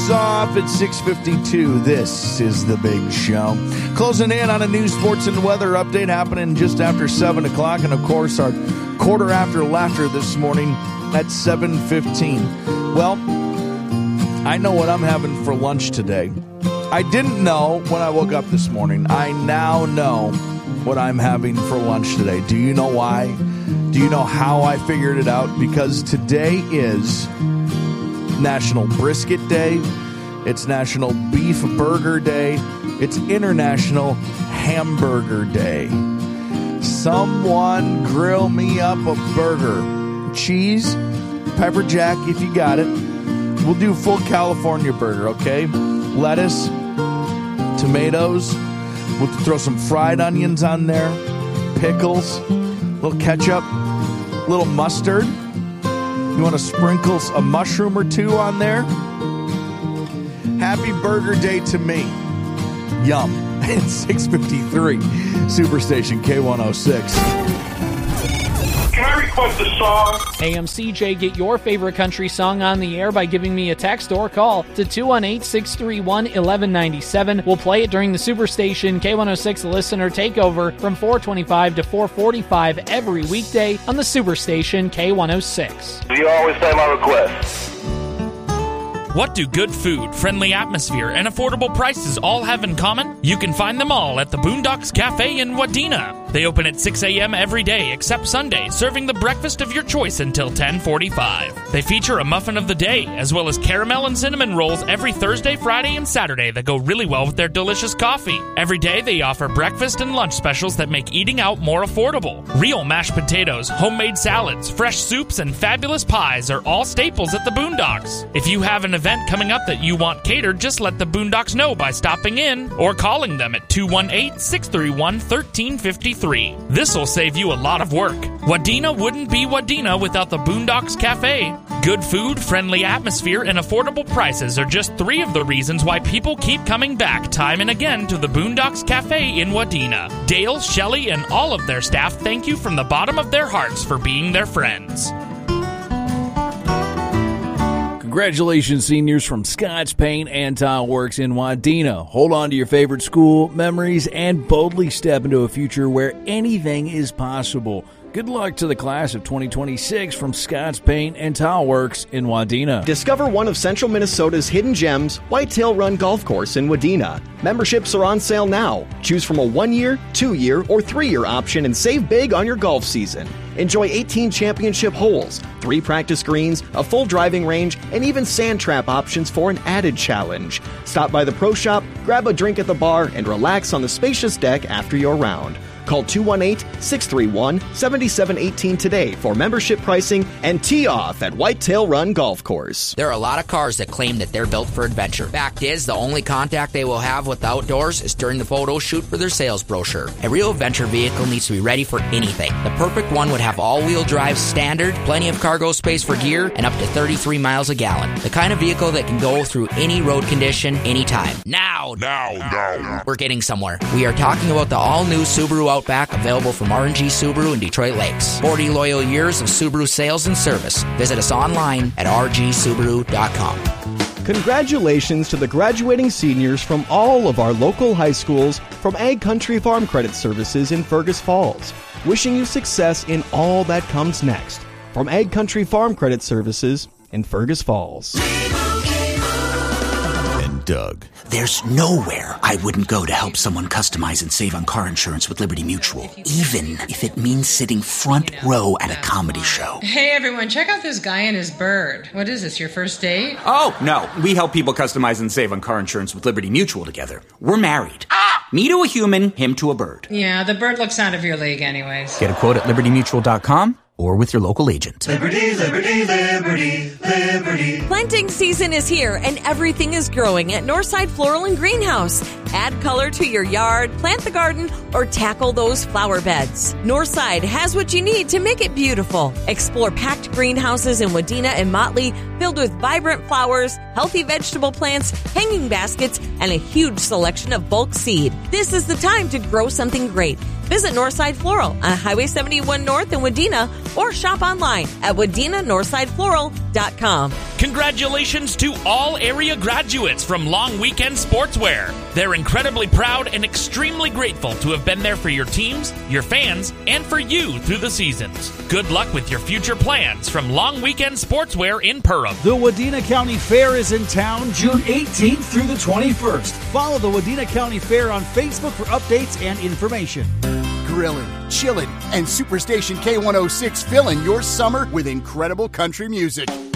is off at 6:52. This is The Big Show. Closing in on a news, sports, and weather update happening just after 7 o'clock. And, of course, our quarter after laughter this morning at 7:15. Well, I know what I'm having for lunch today. I didn't know when I woke up this morning. I now know what I'm having for lunch today. Do you know why? Do you know how I figured it out? Because today is National Brisket Day. It's National Beef Burger Day. It's International Hamburger Day. Someone grill me up a burger. Cheese, pepper jack if you got it. We'll do full California burger, okay? Lettuce, tomatoes. We'll throw some fried onions on there. Pickles, a little ketchup, a little mustard. You want to sprinkle a mushroom or two on there? Happy Burger Day to me. Yum. It's 6:53. Superstation K106. Can I request a song? AMCJ, get your favorite country song on the air by giving me a text or call to 218-631-1197. We'll play it during the Superstation K106 Listener Takeover from 425 to 445 every weekday on the Superstation K106. You always play my request. What do good food, friendly atmosphere, and affordable prices all have in common? You can find them all at the Boondocks Cafe in Wadena. They open at 6 a.m. every day except Sunday, serving the breakfast of your choice until 10:45. They feature a muffin of the day, as well as caramel and cinnamon rolls every Thursday, Friday, and Saturday that go really well with their delicious coffee. Every day they offer breakfast and lunch specials that make eating out more affordable. Real mashed potatoes, homemade salads, fresh soups, and fabulous pies are all staples at the Boondocks. If you have an event coming up that you want catered, just let the Boondocks know by stopping in or calling them at 218-631-1353. This'll save you a lot of work. Wadena wouldn't be Wadena without the Boondocks Cafe. Good food, friendly atmosphere, and affordable prices are just 3 of the reasons why people keep coming back time and again to the Boondocks Cafe in Wadena. Dale, Shelley, and all of their staff thank you from the bottom of their hearts for being their friends. Congratulations, seniors from Scott's Paint and Tile Works in Wadena. Hold on to your favorite school memories and boldly step into a future where anything is possible. Good luck to the class of 2026 from Scott's Paint and Tile Works in Wadena. Discover one of Central Minnesota's hidden gems, Whitetail Run Golf Course in Wadena. Memberships are on sale now. Choose from a 1-year, 2-year, or 3-year option and save big on your golf season. Enjoy 18 championship holes, 3 practice greens, a full driving range, and even sand trap options for an added challenge. Stop by the pro shop, grab a drink at the bar, and relax on the spacious deck after your round. Call 218-631-7718 today for membership pricing and tee off at Whitetail Run Golf Course. There are a lot of cars that claim that they're built for adventure. Fact is, the only contact they will have with the outdoors is during the photo shoot for their sales brochure. A real adventure vehicle needs to be ready for anything. The perfect one would have all-wheel drive standard, plenty of cargo space for gear, and up to 33 miles a gallon. The kind of vehicle that can go through any road condition, anytime. Now. We're getting somewhere. We are talking about the all-new Subaru Outback, available from R&G Subaru in Detroit Lakes. 40 loyal years of Subaru sales and service. Visit us online at rgsubaru.com. Congratulations to the graduating seniors from all of our local high schools from Ag Country Farm Credit Services in Fergus Falls. Wishing you success in all that comes next. From Ag Country Farm Credit Services in Fergus Falls. And Doug. There's nowhere I wouldn't go to help someone customize and save on car insurance with Liberty Mutual, even if it means sitting front row at a comedy show. Hey everyone, check out this guy and his bird. What is this, your first date? Oh, no. We help people customize and save on car insurance with Liberty Mutual together. We're married. Me to a human, him to a bird. Yeah, the bird looks out of your league anyways. Get a quote at libertymutual.com or with your local agent. Liberty, liberty, liberty, liberty. Planting season is here and everything is growing at Northside Floral and Greenhouse. Add color to your yard, plant the garden, or tackle those flower beds. Northside has what you need to make it beautiful. Explore packed greenhouses in Wadena and Motley filled with vibrant flowers, healthy vegetable plants, hanging baskets, and a huge selection of bulk seed. This is the time to grow something great. Visit Northside Floral on Highway 71 North in Wadena or shop online at wadenanorthsidefloral.com. Congratulations to all area graduates from Long Weekend Sportswear. They're incredibly proud and extremely grateful to have been there for your teams, your fans, and for you through the seasons. Good luck with your future plans from Long Weekend Sportswear in Perham. The Wadena County Fair is in town June 18th through the 21st. Follow the Wadena County Fair on Facebook for updates and information. Grilling, chilling, and Superstation K106 filling your summer with incredible country music.